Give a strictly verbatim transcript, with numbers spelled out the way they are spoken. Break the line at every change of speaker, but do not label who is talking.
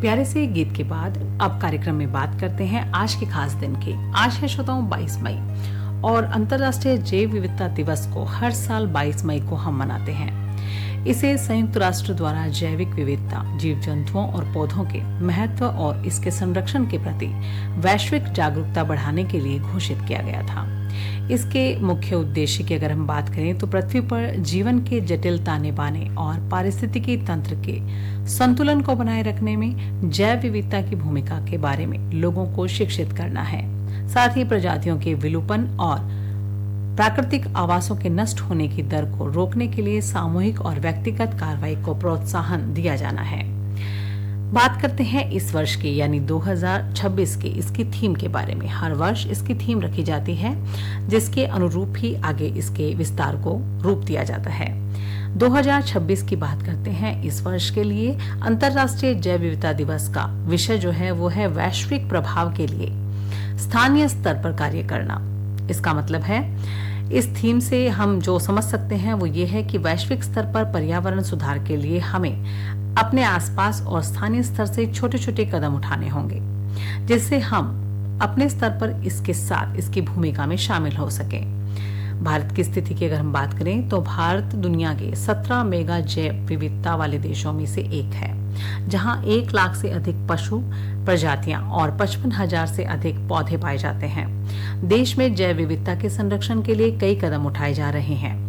प्यारे से गीत के बाद अब कार्यक्रम में बात करते हैं आज के खास दिन की। आज है श्रोताओं बाईस मई और अंतर्राष्ट्रीय जैव विविधता दिवस को हर साल बाईस मई को हम मनाते हैं। इसे संयुक्त राष्ट्र द्वारा जैविक विविधता, जीव जंतुओं और पौधों के महत्व और इसके संरक्षण के प्रति वैश्विक जागरूकता बढ़ाने के लिए घोषित किया गया था। इसके मुख्य उद्देश्य की अगर हम बात करें तो पृथ्वी पर जीवन के जटिल ताने बाने और पारिस्थितिकी तंत्र के संतुलन को बनाए रखने में जैव विविधता की भूमिका के बारे में लोगों को शिक्षित करना है। साथ ही प्रजातियों के विलोपन और प्राकृतिक आवासों के नष्ट होने की दर को रोकने के लिए सामूहिक और व्यक्तिगत कार्रवाई को प्रोत्साहन दिया जाना है। बात करते हैं इस वर्ष की यानी दो हज़ार छब्बीस की इसकी थीम के बारे में। हर वर्ष इसकी थीम रखी जाती है जिसके अनुरूप ही आगे इसके विस्तार को रूप दिया जाता है। दो हज़ार छब्बीस की बात करते हैं। इस वर्ष के लिए अंतर्राष्ट्रीय जैव विविधता दिवस का विषय जो है वो है वैश्विक प्रभाव के लिए स्थानीय स्तर पर कार्य करना। इसका मतलब है इस थीम से हम जो समझ सकते हैं वो ये है कि वैश्विक स्तर पर पर्यावरण सुधार के लिए हमें अपने आसपास और स्थानीय स्तर से छोटे छोटे कदम उठाने होंगे जिससे हम अपने स्तर पर इसके साथ इसकी भूमिका में शामिल हो सकें। भारत की स्थिति की अगर हम बात करें तो भारत दुनिया के सत्रह मेगा जैव विविधता वाले देशों में से एक है, जहां एक लाख से अधिक पशु प्रजातियां और पचपन हजार से अधिक पौधे पाए जाते हैं। देश में जैव विविधता के संरक्षण के लिए कई कदम उठाए जा रहे हैं।